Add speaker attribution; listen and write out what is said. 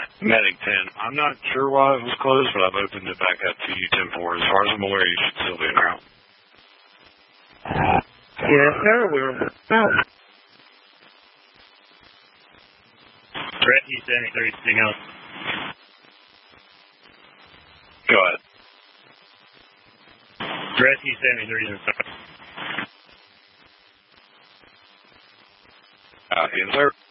Speaker 1: Medic 10. I'm not sure why it was closed, but I've opened it back up to you, 10-4. As far as I'm aware, you should still be en route.
Speaker 2: Yes, sir. We're out.
Speaker 3: Rescue 73, anything else?
Speaker 1: Go ahead.
Speaker 3: Rescue 73 is
Speaker 1: Yes, sir.